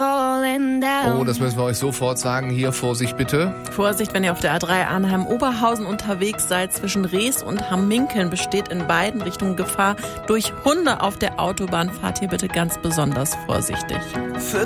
Oh, das müssen wir euch sofort sagen. Hier, Vorsicht bitte. Vorsicht, wenn ihr auf der A3 Arnheim-Oberhausen unterwegs seid. Zwischen Rees und Hamminkeln besteht in beiden Richtungen Gefahr durch Hunde auf der Autobahn. Fahrt hier bitte ganz besonders vorsichtig.